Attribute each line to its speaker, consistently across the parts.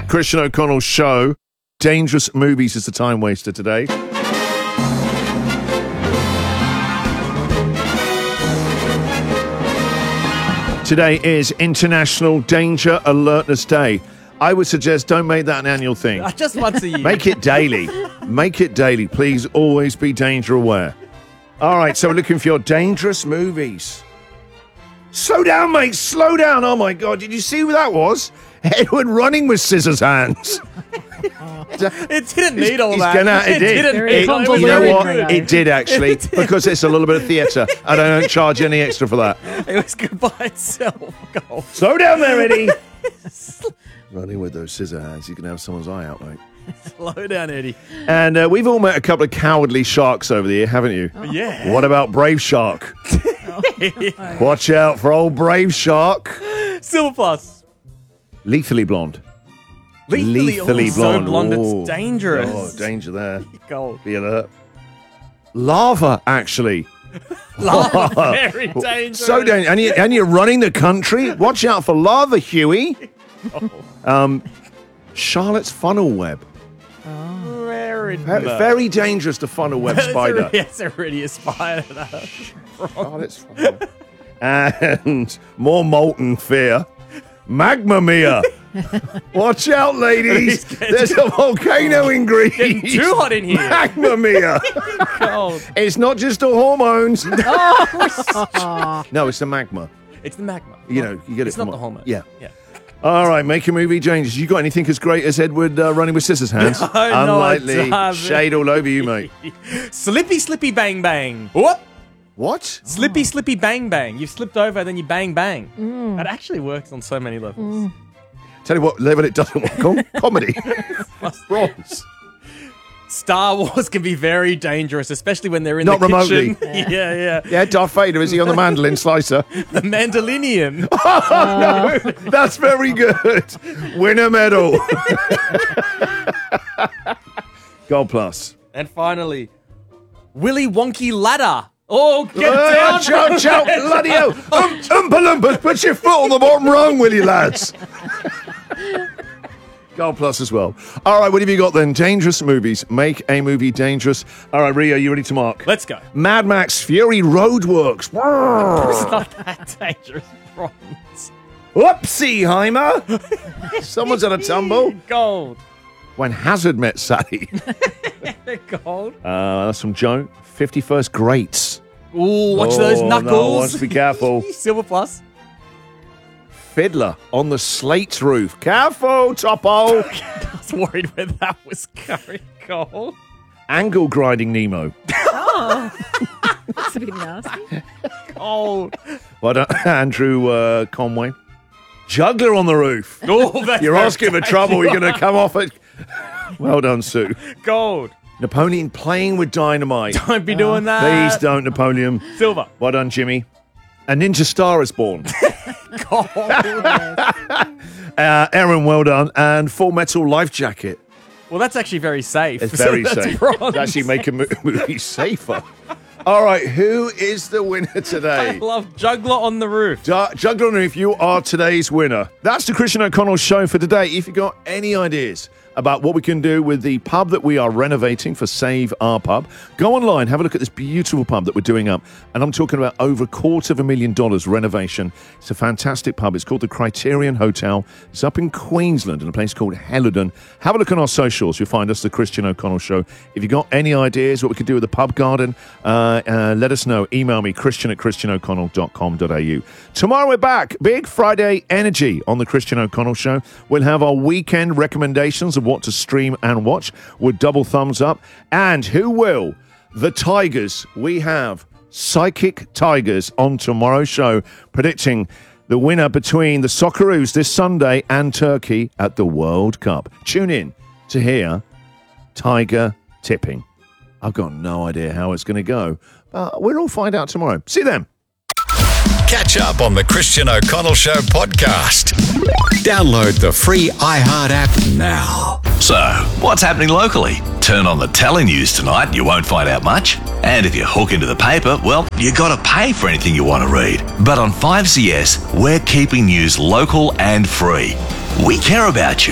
Speaker 1: Christian O'Connell Show. Dangerous movies is the time waster today. Today is International Danger Alertness Day. I would suggest don't make that an annual thing.
Speaker 2: Just once a year.
Speaker 1: Make it daily. Make it daily. Please always be danger aware. All right, so we're looking for your dangerous movies. Slow down, mate. Slow down. Oh, my God. Did you see who that was? Edward running with scissors hands.
Speaker 2: It didn't need all that.
Speaker 1: It did. You know what? It did, actually, because it's a little bit of theatre, and I don't charge any extra for that.
Speaker 2: It was good by itself. Go.
Speaker 1: Slow down there, Eddie. Running with those scissor hands, you can have someone's eye out, mate.
Speaker 2: Slow down, Eddie.
Speaker 1: And we've all met a couple of cowardly sharks over the year, haven't you?
Speaker 2: Oh. Yeah.
Speaker 1: What about Brave Shark? Watch out for old Brave Shark.
Speaker 2: Silver Plus.
Speaker 1: Lethally blonde.
Speaker 2: Lethally
Speaker 1: blonde.
Speaker 2: So blonde,
Speaker 1: Ooh.
Speaker 2: it's dangerous.
Speaker 1: Oh, danger there.
Speaker 2: Gold.
Speaker 1: Be alert. Lava, actually.
Speaker 2: Lava, very dangerous.
Speaker 1: So dangerous. And you're running the country? Watch out for lava, Huey. Charlotte's funnel web. Very dangerous, the funnel web spider.
Speaker 2: It's already a spider.
Speaker 1: Charlotte's funnel web. And more molten fear. Magma Mia. Watch out, ladies. There's a volcano in Greece.
Speaker 2: Getting too hot in here.
Speaker 1: Magma Mia.
Speaker 2: Cold.
Speaker 1: It's not just the hormones. No, it's the magma.
Speaker 2: It's the magma.
Speaker 1: You know, you get it.
Speaker 2: It's not the hormone.
Speaker 1: Yeah. All right, make a movie changes. You got anything as great as Edward running with scissors hands?
Speaker 2: No,
Speaker 1: Unlikely.
Speaker 2: no,
Speaker 1: Shade all over you, mate.
Speaker 2: Slippy, slippy, bang, bang. What?
Speaker 1: What?
Speaker 2: Slippy, slippy, bang, bang. You've slipped over, then you bang, bang. That actually works on so many levels.
Speaker 1: Tell you what level it doesn't work on. Comedy. Bronze.
Speaker 2: Star Wars can be very dangerous, especially when they're in
Speaker 1: Not
Speaker 2: the
Speaker 1: remotely.
Speaker 2: kitchen. Yeah.
Speaker 1: Yeah, Darth Vader, is he on the mandolin slicer?
Speaker 2: The Mandalorian.
Speaker 1: Oh, no, that's very good. Win a medal. Gold plus.
Speaker 2: And finally, Willy Wonky Ladder. Oh, get down.
Speaker 1: Chow, bloody hell. Oompa Loompas, put your foot on the bottom rung, will you, lads? Gold plus as well. All right, what have you got then? Dangerous movies. Make a movie dangerous. All right, Rio, you ready to mark?
Speaker 2: Let's go.
Speaker 1: Mad Max Fury Roadworks.
Speaker 2: It's not that dangerous. Bronze.
Speaker 1: Whoopsie, Heimer. Someone's had a tumble.
Speaker 2: Gold.
Speaker 1: When Hazard Met Sally.
Speaker 2: Gold.
Speaker 1: That's from Joe. 51st Greats.
Speaker 2: Ooh, watch those knuckles.
Speaker 1: No, once be careful.
Speaker 2: Silver plus.
Speaker 1: Fiddler on the Slate's roof. Careful, Topo.
Speaker 2: I was worried where that was going. Gold.
Speaker 1: Angle grinding Nemo.
Speaker 3: Oh, that's a bit nasty.
Speaker 2: Gold.
Speaker 1: Well done, Andrew Conway. Juggler on the roof.
Speaker 2: Oh, that's
Speaker 1: You're asking for trouble. You're going to come off it. Well done, Sue.
Speaker 2: Gold.
Speaker 1: Napoleon playing with dynamite.
Speaker 2: Don't be doing that.
Speaker 1: Please don't, Napoleon.
Speaker 2: Silver.
Speaker 1: Well done, Jimmy. A Ninja Star is born.
Speaker 2: Gold.
Speaker 1: Aaron, well done. And Full Metal Life Jacket.
Speaker 2: Well, that's actually very safe.
Speaker 1: It's very
Speaker 2: that's
Speaker 1: safe.
Speaker 2: bronze.
Speaker 1: It's actually make a movie safer. All right, who is the winner
Speaker 2: I
Speaker 1: today?
Speaker 2: love Juggler on the Roof.
Speaker 1: Juggler on the Roof, you are today's winner. That's the Christian O'Connell Show for today. If you've got any ideas about what we can do with the pub that we are renovating for Save Our Pub, go online, have a look at this beautiful pub that we're doing up. And I'm talking about over $250,000 renovation. It's a fantastic pub. It's called the Criterion Hotel. It's up in Queensland in a place called Helidon. Have a look on our socials. You'll find us, the Christian O'Connell Show. If you've got any ideas what we could do with the pub garden, let us know. Email me, christian@christianoconnell.com.au. Tomorrow we're back. Big Friday energy on the Christian O'Connell Show. We'll have our weekend recommendations of what to stream and watch with double thumbs up. And who will? The Tigers. We have Psychic Tigers on tomorrow's show, predicting the winner between the Socceroos this Sunday and Turkey at the World Cup. Tune in to hear Tiger tipping. I've got no idea how it's going to go, but we'll all find out tomorrow. See you then.
Speaker 4: Catch up on the Christian O'Connell Show podcast. Download the free iHeart app now.
Speaker 5: So, what's happening locally? Turn on the telenews tonight, you won't find out much. And if you hook into the paper, well, you got to pay for anything you want to read. But on 5CS, we're keeping news local and free. We care about you.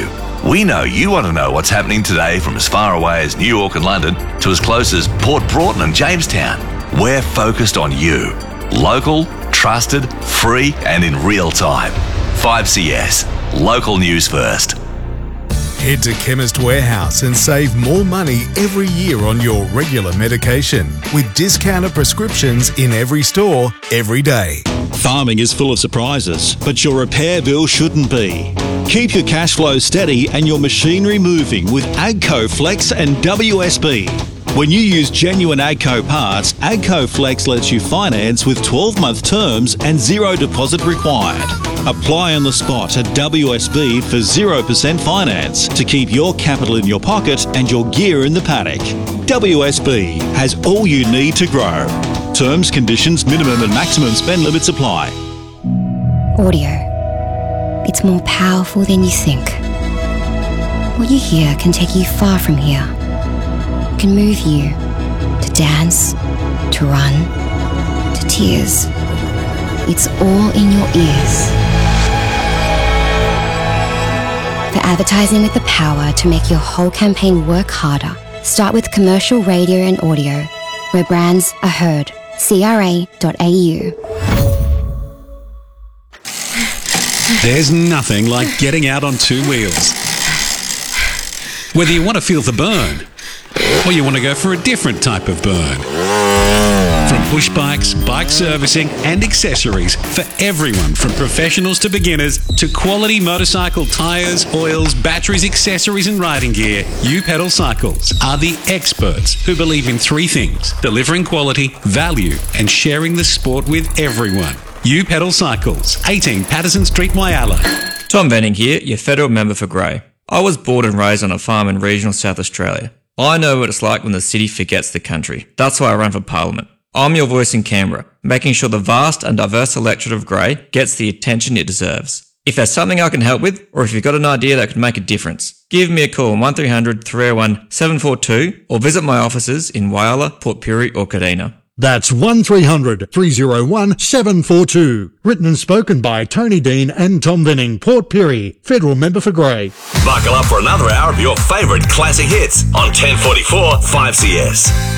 Speaker 5: We know you want to know what's happening today from as far away as New York and London to as close as Port Broughton and Jamestown. We're focused on you. Local, trusted, free and in real time. 5CS. Local news first.
Speaker 6: Head to Chemist Warehouse and save more money every year on your regular medication with discounted prescriptions in every store, every day.
Speaker 7: Farming is full of surprises, but your repair bill shouldn't be. Keep your cash flow steady and your machinery moving with AGCO Flex and WSB. When you use genuine AGCO parts, AGCO Flex lets you finance with 12-month terms and zero deposit required. Apply on the spot at WSB for 0% finance to keep your capital in your pocket and your gear in the paddock. WSB has all you need to grow. Terms, conditions, minimum and maximum spend limits apply.
Speaker 8: Audio. It's more powerful than you think. What you hear can take you far from here. It can move you to dance, to run, to tears. It's all in your ears. For advertising with the power to make your whole campaign work harder, start with commercial radio and audio, where brands are heard. CRA.au.
Speaker 9: There's nothing like getting out on two wheels. Whether you want to feel the burn, or you want to go for a different type of burn. From push bikes, bike servicing and accessories for everyone from professionals to beginners to quality motorcycle tyres, oils, batteries, accessories and riding gear, U-Pedal Cycles are the experts who believe in three things: delivering quality, value and sharing the sport with everyone. U-Pedal Cycles, 18 Patterson Street, Whyalla.
Speaker 10: Tom Venning here, your federal member for Grey. I was born and raised on a farm in regional South Australia. I know what it's like when the city forgets the country. That's why I run for Parliament. I'm your voice in Canberra, making sure the vast and diverse electorate of Grey gets the attention it deserves. If there's something I can help with, or if you've got an idea that could make a difference, give me a call on 1300 301 742 or visit my offices in Whyalla, Port Pirie or Kadina.
Speaker 11: That's 1300 301 742. Written and spoken by Tony Dean and Tom Venning, Port Pirie, federal member for Grey.
Speaker 5: Buckle up for another hour of your favourite classic hits on 1044 5CS.